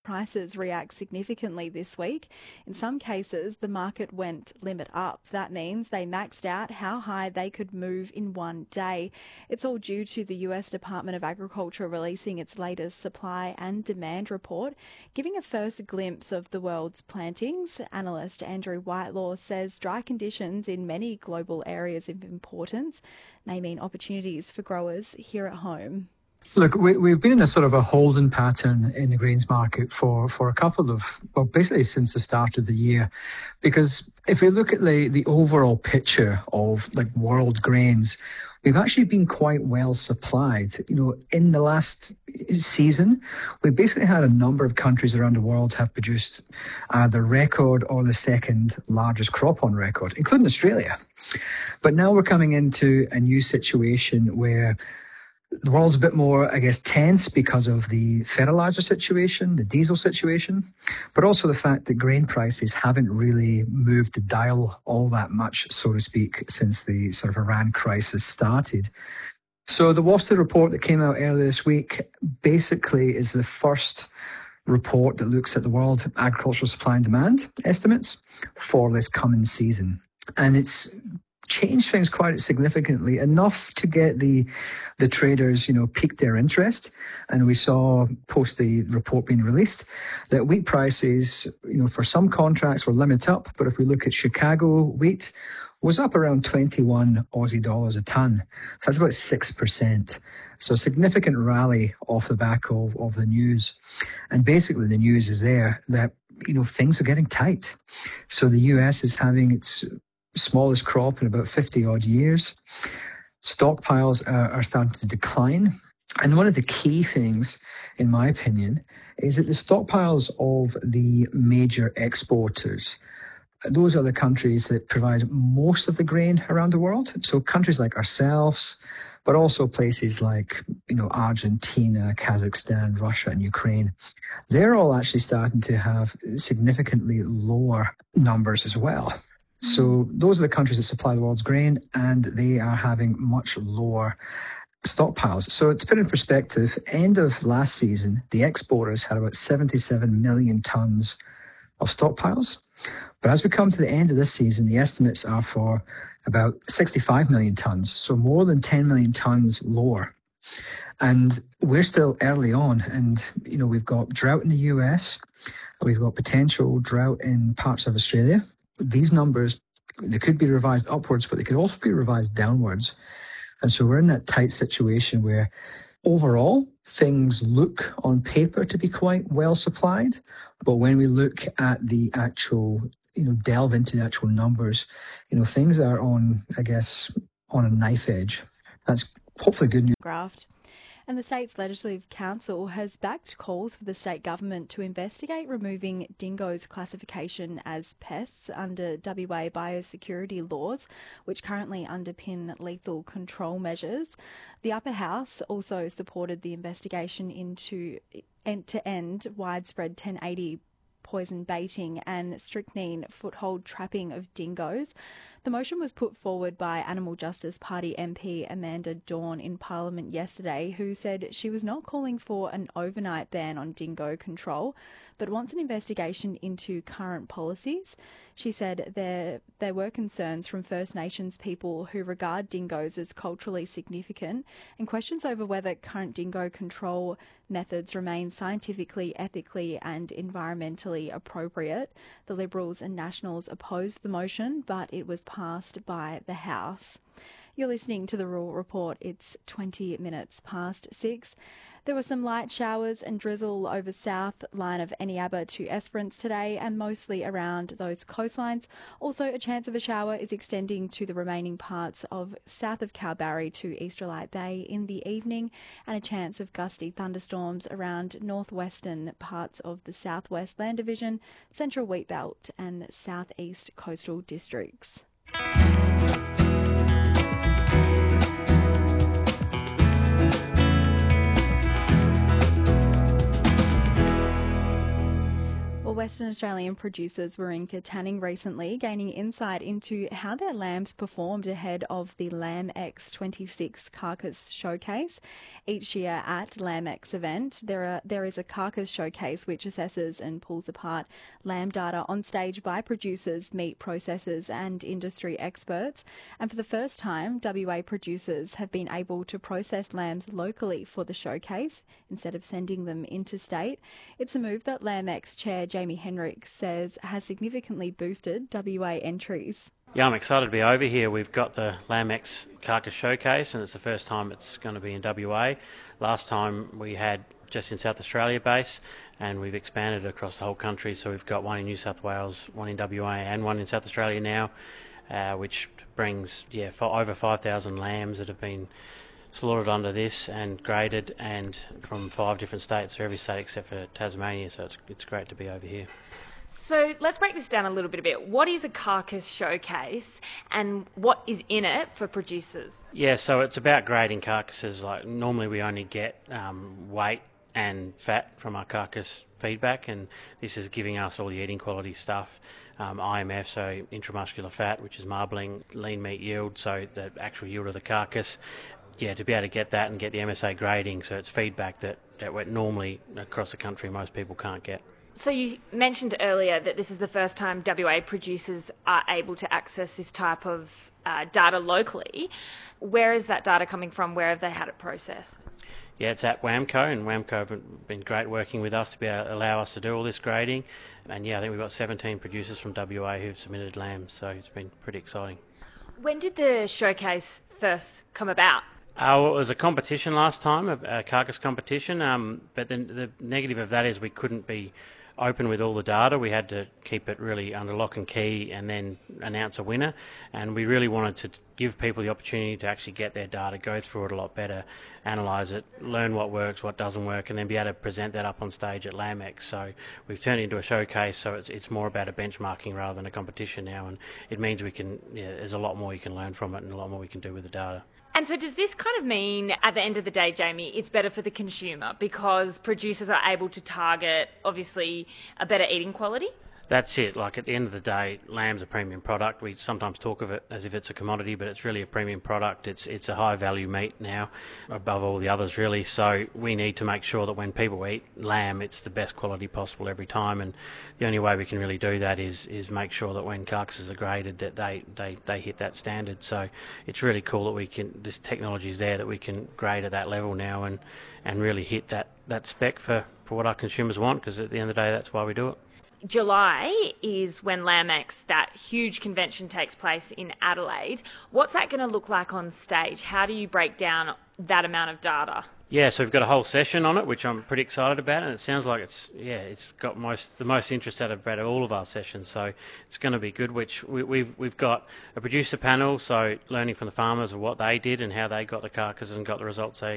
prices react significantly this week. In some cases, the market went limit up. That means they maxed out how high they could move in one day. It's all due to the US Department of Agriculture releasing its latest supply and demand report, giving a first glimpse of the world's plantings. Analyst Andrew Whitelaw says dry conditions in many global areas of importance may mean opportunities for growers here at home. Look, we've been in a sort of a holding pattern in the grains market for a couple of, well, basically since the start of the year. Because if we look at the overall picture of like world grains, we've actually been quite well supplied. You know, in the last season, we basically had a number of countries around the world have produced the record or the second largest crop on record, including Australia. But now we're coming into a new situation where the world's a bit more, I guess, tense because of the fertilizer situation, the diesel situation, but also the fact that grain prices haven't really moved the dial all that much, so to speak, since the sort of Iran crisis started. So the WASDE report that came out earlier this week basically is the first report that looks at the world agricultural supply and demand estimates for this coming season. And it's changed things quite significantly, enough to get the traders, piqued their interest. And we saw, post the report being released, that wheat prices, for some contracts were limit up. But if we look at Chicago wheat, was up around 21 Aussie dollars a tonne. So that's about 6%. So a significant rally off the back of the news. And basically the news is there that, things are getting tight. So the US is having its smallest crop in about 50 odd years. Stockpiles are starting to decline. And one of the key things, in my opinion, is that the stockpiles of the major exporters, those are the countries that provide most of the grain around the world. So countries like ourselves, but also places like, Argentina, Kazakhstan, Russia, and Ukraine, they're all actually starting to have significantly lower numbers as well. So those are the countries that supply the world's grain, and they are having much lower stockpiles. So to put in perspective, end of last season, the exporters had about 77 million tons of stockpiles. But as we come to the end of this season, the estimates are for about 65 million tons, so more than 10 million tons lower. And we're still early on, and, we've got drought in the US, we've got potential drought in parts of Australia. These numbers, they could be revised upwards, but they could also be revised downwards. And so we're in that tight situation where overall things look on paper to be quite well supplied. But when we look at the actual, delve into the actual numbers, things are on a knife edge. That's hopefully good news. And the state's Legislative Council has backed calls for the state government to investigate removing dingoes' classification as pests under WA biosecurity laws, which currently underpin lethal control measures. The Upper House also supported the investigation into end-to-end widespread 1080 poison baiting and strychnine foothold trapping of dingoes. The motion was put forward by Animal Justice Party MP Amanda Dawn in Parliament yesterday, who said she was not calling for an overnight ban on dingo control, but wants an investigation into current policies. She said there were concerns from First Nations people who regard dingoes as culturally significant, and questions over whether current dingo control methods remain scientifically, ethically and environmentally appropriate. The Liberals and Nationals opposed the motion, but it was passed by the House. You're listening to The Rural Report. It's 20 minutes past 6. There were some light showers and drizzle over south line of Eneabba to Esperance today, and mostly around those coastlines. Also, a chance of a shower is extending to the remaining parts of south of Kalbarri to Easterlight Bay in the evening, and a chance of gusty thunderstorms around northwestern parts of the Southwest Land Division, Central Wheatbelt and southeast coastal districts. Well, Western Australian producers were in Katanning recently, gaining insight into how their lambs performed ahead of the LambX 26 Carcass Showcase. Each year at LambX event, there is a carcass showcase which assesses and pulls apart lamb data on stage by producers, meat processors and industry experts. And for the first time, WA producers have been able to process lambs locally for the showcase instead of sending them interstate. It's a move that LambX chair Jamie Henrik says has significantly boosted WA entries. Yeah, I'm excited to be over here. We've got the LambX Carcass Showcase and it's the first time it's going to be in WA. Last time we had just in South Australia base and we've expanded across the whole country, so we've got one in New South Wales, one in WA and one in South Australia now, which brings over 5,000 lambs that have been slaughtered under this and graded, and from 5 different states, so every state except for Tasmania, so it's great to be over here. So let's break this down a bit. What is a carcass showcase and what is in it for producers? Yeah, so it's about grading carcasses. Like normally we only get weight and fat from our carcass feedback, and this is giving us all the eating quality stuff. IMF, so intramuscular fat, which is marbling, lean meat yield, so the actual yield of the carcass. Yeah, to be able to get that and get the MSA grading, so it's feedback that normally across the country most people can't get. So you mentioned earlier that this is the first time WA producers are able to access this type of data locally. Where is that data coming from? Where have they had it processed? Yeah, it's at WAMCO, and WAMCO have been great working with us to be able to allow us to do all this grading. And yeah, I think we've got 17 producers from WA who've submitted lambs, so it's been pretty exciting. When did the showcase first come about? Well, it was a competition last time, a carcass competition, but then the negative of that is we couldn't be open with all the data. We had to keep it really under lock and key and then announce a winner, and we really wanted to give people the opportunity to actually get their data, go through it a lot better, analyse it, learn what works, what doesn't work, and then be able to present that up on stage at LambX. So we've turned it into a showcase, so it's more about a benchmarking rather than a competition now, and it means there's a lot more you can learn from it and a lot more we can do with the data. And so does this kind of mean, at the end of the day, Jamie, it's better for the consumer because producers are able to target, obviously, a better eating quality? That's it. Like at the end of the day, lamb's a premium product. We sometimes talk of it as if it's a commodity, but it's really a premium product. It's a high value meat now, above all the others really. So we need to make sure that when people eat lamb, it's the best quality possible every time. And the only way we can really do that is make sure that when carcasses are graded, that they hit that standard. So it's really cool that this technology is there that we can grade at that level now and really hit that spec for what our consumers want, because at the end of the day, that's why we do it. July is when LambX, that huge convention, takes place in Adelaide. What's that going to look like on stage? How do you break down that amount of data? Yeah, so we've got a whole session on it, which I'm pretty excited about, and it sounds like it's got the most interest out of all of our sessions. So it's going to be good. Which we've got a producer panel, so learning from the farmers of what they did and how they got the carcasses and got the results they